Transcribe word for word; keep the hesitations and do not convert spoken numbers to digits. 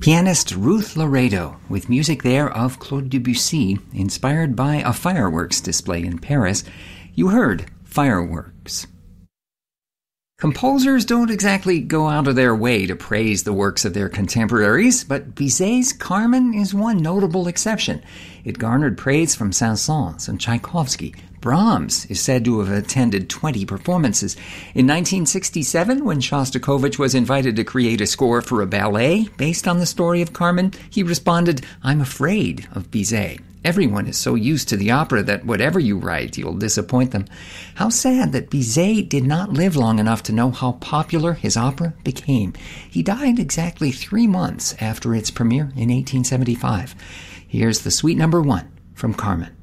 Pianist Ruth Laredo, with music there of Claude Debussy, inspired by a fireworks display in Paris. You heard Fireworks. Composers don't exactly go out of their way to praise the works of their contemporaries, but Bizet's Carmen is one notable exception. It garnered praise from Saint-Saëns and Tchaikovsky. Brahms is said to have attended twenty performances. In nineteen sixty-seven, when Shostakovich was invited to create a score for a ballet based on the story of Carmen, he responded, "I'm afraid of Bizet. Everyone is so used to the opera that whatever you write, you'll disappoint them." How sad that Bizet did not live long enough to know how popular his opera became. He died exactly three months after its premiere in eighteen seventy-five. Here's the suite number one from Carmen.